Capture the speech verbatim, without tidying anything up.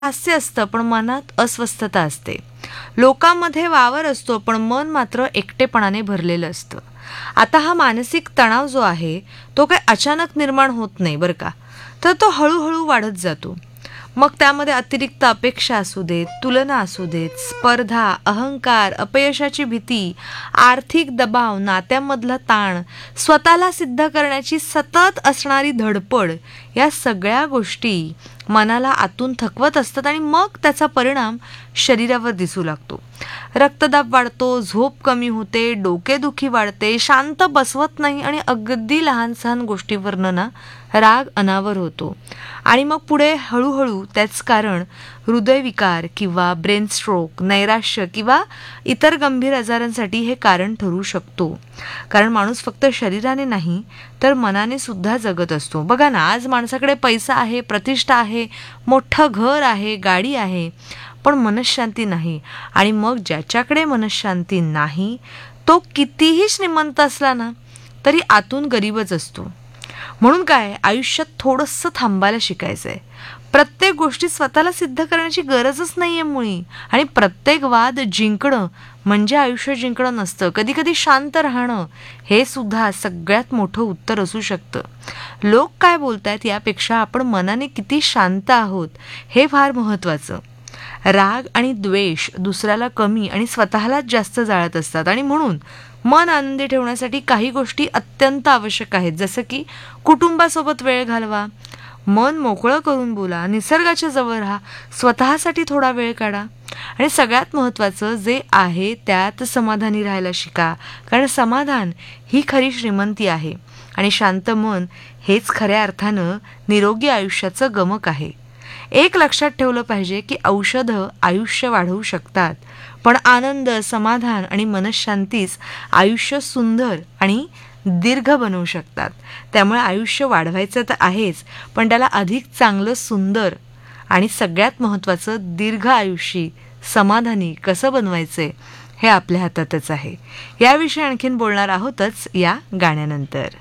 हास्य असतं पण मनात अस्वस्थता असते. लोकांमध्ये वावर असतो पण मन मात्र एकटेपणाने भरलेलं असतं. आता हा मानसिक तणाव जो आहे तो काही अचानक निर्माण होत नाही बरं का, तर तो हळूहळू वाढत जातो. मग त्यामध्ये अतिरिक्त अपेक्षा असू देत, तुलना असू देत, स्पर्धा, अहंकार, अपयशाची भीती, आर्थिक दबाव, नात्यांमधला ताण, स्वतःला सिद्ध करण्याची सतत असणारी धडपड, या सगळ्या गोष्टी मनाला आतून थकवत असतात आणि मग त्याचा परिणाम शरीरावर दिसू लागतो. रक्तदाब वाढतो, झोप कमी होते, डोकेदुखी वाढते, शांत बसवत नाही आणि अगदी लहान सहान गोष्टीवरनं ना राग अनावर होतो. आणि मग पुढे हळूहळू त्याच कारण हृदयविकार किंवा ब्रेन स्ट्रोक, नैराश्य किंवा इतर गंभीर आजारांसाठी हे कारण ठरू शकतो. कारण माणूस फक्त शरीराने नाही तर मनाने सुद्धा जगत असतो. बघा ना, आज माणसाकडे पैसा आहे, प्रतिष्ठा आहे, मोठं घर आहे, गाडी आहे, पण मनःशांती नाही. आणि मग ज्याच्याकडे मनःशांती नाही तो कितीही श्रीमंत असला ना तरी आतून गरीबच असतो. म्हणून काय, आयुष्यात थोडंसं थांबायला शिकायचं आहे. प्रत्येक गोष्टी स्वतःला सिद्ध करण्याची गरजच नाही आहे मुळी. आणि प्रत्येक वाद जिंकणं म्हणजे आयुष्य जिंकणं नसतं. कधी कधी शांत राहणं हे सुद्धा सगळ्यात मोठं उत्तर असू शकतं. लोक काय बोलतायत यापेक्षा आपण मनाने किती शांत आहोत हे फार महत्त्वाचं. राग आणि द्वेष दुसऱ्याला कमी आणि स्वतःलाच जास्त जाळत असतात. आणि म्हणून मन आनंदी ठेवण्यासाठी काही गोष्टी अत्यंत आवश्यक आहेत. जसं की कुटुंबासोबत वेळ घालवा, मन मोकळं करून बोला, निसर्गाच्या जवळ राहा, स्वतःसाठी थोडा वेळ काढा आणि सगळ्यात महत्त्वाचं जे आहे त्यात समाधानी राहायला शिका. कारण समाधान ही खरी श्रीमंती आहे आणि शांत मन हेच खऱ्या अर्थानं निरोगी आयुष्याचं गमक आहे. एक लक्षात ठेवलं पाहिजे की औषधं आयुष्य वाढवू शकतात, पण आनंद, समाधान आणि मनःशांतीच आयुष्य सुंदर आणि दीर्घ बनवू शकतात. त्यामुळे आयुष्य वाढवायचं तर आहेच, पण त्याला अधिक चांगलं, सुंदर आणि सगळ्यात महत्त्वाचं दीर्घ आयुष्य समाधानी कसं बनवायचं हे आपल्या हातातच आहे. याविषयी आणखीन बोलणार आहोतच या गाण्यानंतर.